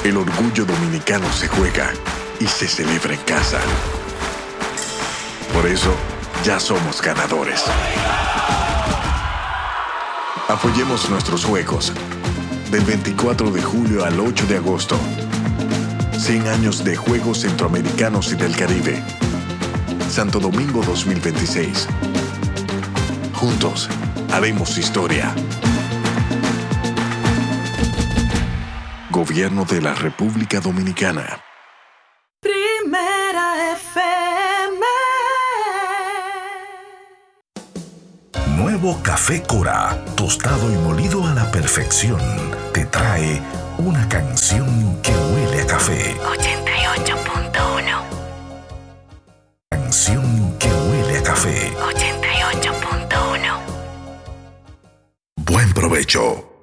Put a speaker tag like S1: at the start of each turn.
S1: El orgullo dominicano se juega y se celebra en casa. Por eso, ya somos ganadores. Apoyemos nuestros juegos. Del 24 de julio al 8 de agosto. 100 años de Juegos Centroamericanos y del Caribe. Santo Domingo 2026. Juntos, haremos historia. Gobierno de la República Dominicana.
S2: Primera FM.
S3: Nuevo Café Cora, tostado y molido a la perfección, te trae una canción que huele a café.
S2: 88.1.
S3: Canción que huele a café.
S2: 88.1.
S3: Buen provecho.